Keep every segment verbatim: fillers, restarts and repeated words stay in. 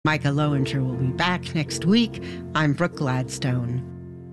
Micah Lowinger will be back next week. I'm Brooke Gladstone.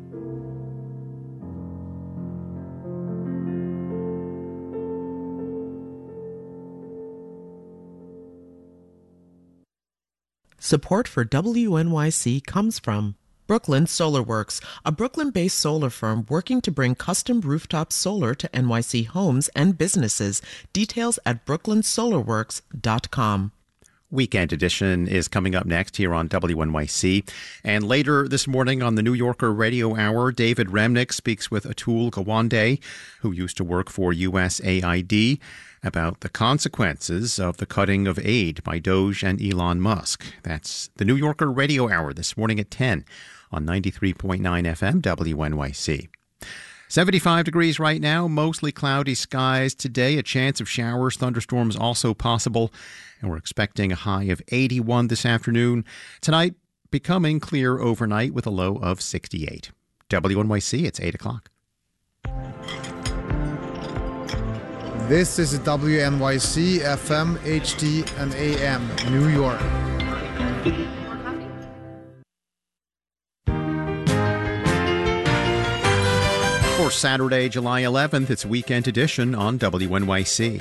Support for W N Y C comes from Brooklyn Solar Works, a Brooklyn-based solar firm working to bring custom rooftop solar to N Y C homes and businesses. Details at brooklyn solar works dot com. Weekend Edition is coming up next here on W N Y C. And later this morning on the New Yorker Radio Hour, David Remnick speaks with Atul Gawande, who used to work for U S A I D, about the consequences of the cutting of aid by Doge and Elon Musk. That's the New Yorker Radio Hour this morning at ten on ninety-three point nine F M W N Y C. seventy-five degrees right now, mostly cloudy skies today. A chance of showers, thunderstorms also possible. And we're expecting a high of eighty-one this afternoon. Tonight, becoming clear overnight with a low of sixty-eight. W N Y C, it's eight o'clock. This is W N Y C F M, H D, and A M, New York. For Saturday, July eleventh, it's Weekend Edition on W N Y C.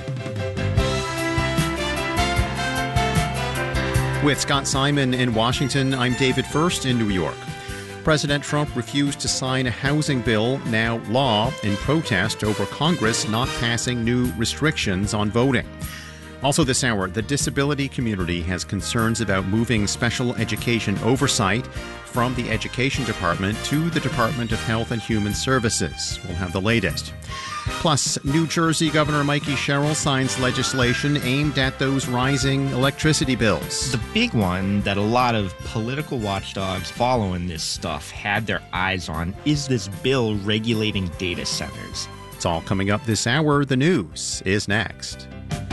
With Scott Simon in Washington, I'm David First in New York. President Trump refused to sign a housing bill, now law, in protest over Congress not passing new restrictions on voting. Also this hour, the disability community has concerns about moving special education oversight from the Education Department to the Department of Health and Human Services. We'll have the latest. Plus, New Jersey Governor Mikey Sherrill signs legislation aimed at those rising electricity bills. The big one that a lot of political watchdogs following this stuff had their eyes on is this bill regulating data centers. It's all coming up this hour. The news is next.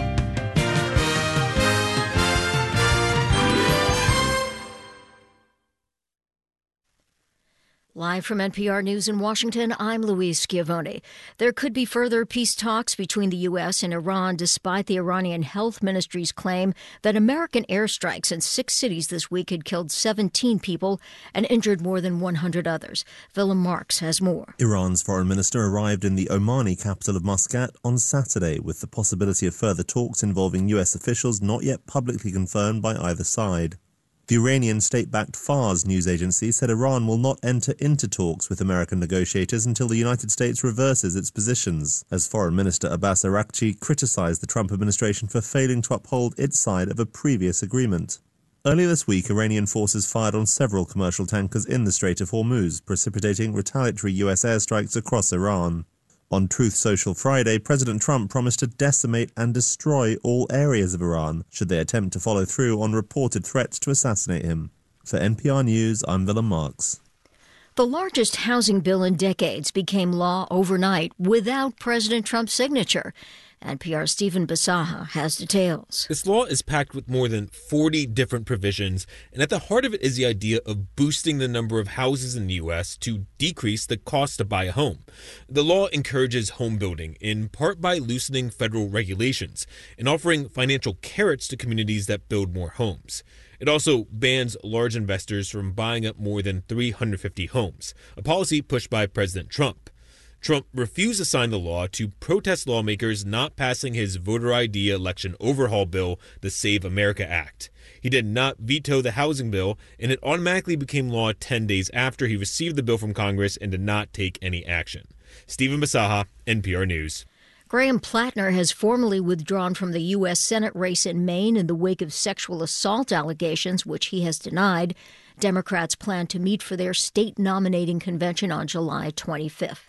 Live from N P R News in Washington, I'm Louise Schiavone. There could be further peace talks between the U S and Iran despite the Iranian Health Ministry's claim that American airstrikes in six cities this week had killed seventeen people and injured more than one hundred others. Willem Marks has more. Iran's foreign minister arrived in the Omani capital of Muscat on Saturday with the possibility of further talks involving U S officials not yet publicly confirmed by either side. The Iranian state-backed Fars news agency said Iran will not enter into talks with American negotiators until the United States reverses its positions, as Foreign Minister Abbas Araghchi criticized the Trump administration for failing to uphold its side of a previous agreement. Earlier this week, Iranian forces fired on several commercial tankers in the Strait of Hormuz, precipitating retaliatory U S airstrikes across Iran. On Truth Social Friday, President Trump promised to decimate and destroy all areas of Iran should they attempt to follow through on reported threats to assassinate him. For N P R News, I'm Willem Marks. The largest housing bill in decades became law overnight without President Trump's signature. N P R's Stephen Bisaha has details. This law is packed with more than forty different provisions, and at the heart of it is the idea of boosting the number of houses in the U S to decrease the cost to buy a home. The law encourages home building, in part by loosening federal regulations and offering financial carrots to communities that build more homes. It also bans large investors from buying up more than three hundred fifty homes, a policy pushed by President Trump. Trump refused to sign the law to protest lawmakers not passing his voter I D election overhaul bill, the Save America Act. He did not veto the housing bill, and it automatically became law ten days after he received the bill from Congress and did not take any action. Stephen Bisaha, N P R News. Graham Plattner has formally withdrawn from the U S Senate race in Maine in the wake of sexual assault allegations, which he has denied. Democrats plan to meet for their state nominating convention on July twenty-fifth.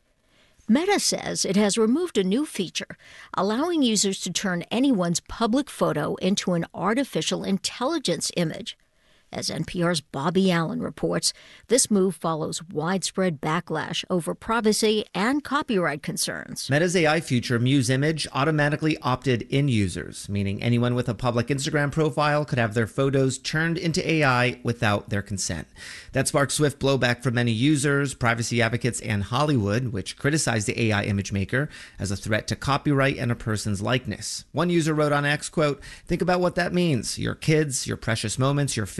Meta says it has removed a new feature, allowing users to turn anyone's public photo into an artificial intelligence image. As N P R's Bobby Allen reports, this move follows widespread backlash over privacy and copyright concerns. Meta's A I feature Muse Image automatically opted in users, meaning anyone with a public Instagram profile could have their photos turned into A I without their consent. That sparked swift blowback from many users, privacy advocates, and Hollywood, which criticized the A I image maker as a threat to copyright and a person's likeness. One user wrote on X, quote, "Think about what that means. Your kids, your precious moments, your